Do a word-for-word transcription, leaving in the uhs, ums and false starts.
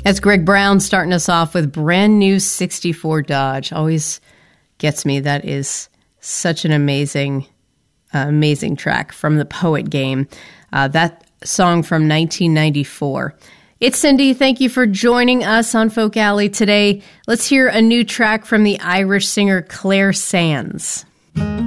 That's Greg Brown starting us off with brand new sixty-four Dodge. Always gets me. That is such an amazing, uh, amazing track from the Poet Game. Uh, that song from nineteen ninety-four. It's Cindy. Thank you for joining us on Folk Alley today. Let's hear a new track from the Irish singer Claire Sands.